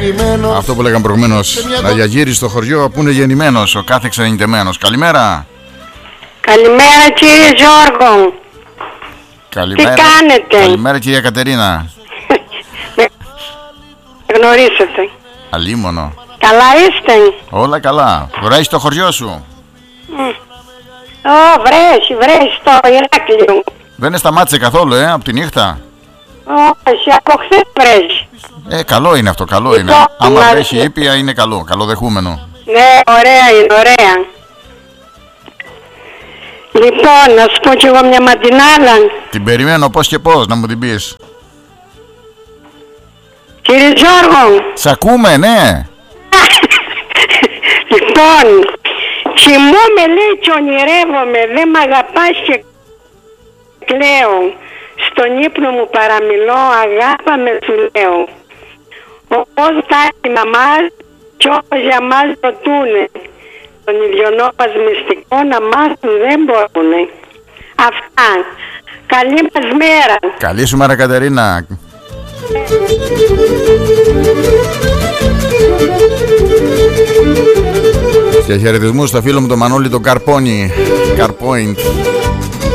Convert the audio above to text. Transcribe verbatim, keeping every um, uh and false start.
Αυτό που λέγαμε προηγουμένως, να διαγύρει στο χωριό που είναι γεννημένος ο κάθε ξενιτεμένος. Καλημέρα. Καλημέρα κύριε Γιώργο. Καλημέρα. Τι κάνετε? Καλημέρα κυρία Κατερίνα. Με γνωρίσετε. Αλίμονο. Καλά είστε? Όλα καλά. Βρέχει το χωριό σου? Ω, βρέχει, βρέχει στο Ηράκλειο. Δεν σταμάτησε καθόλου, ε, από τη νύχτα. Όχι, από χθες βρέχει. Ε, καλό είναι αυτό, καλό είναι. Λοιπόν, Άμα να- βρέχει ήπια είναι καλό, καλοδεχούμενο. Ναι, ωραία είναι, ωραία. Λοιπόν, να σου πω κι εγώ μια μαντινάλα. Την περιμένω πώς και πώς, να μου την πεις. Κύριε Γιώργο, Σ' ακούμε, ναι. λοιπόν, κοιμούμαι λέει και ονειρεύομαι, δεν μ' αγαπάς και κλαίω. Στον ύπνο μου παραμιλώ, αγάπα με σου λέω. Όπως τα η μαμάς κι όπως για μας ρωτούνε. Τον ιδιωνό μας μυστικό να μάθουν δεν μπορούνε. Αυτά. Καλή μας μέρα. Καλή σου μέρα Κατερίνα. Και χαιρετισμούς στο φίλο μου τον Μανώλη τον Καρπόνι. Καρπόιντ.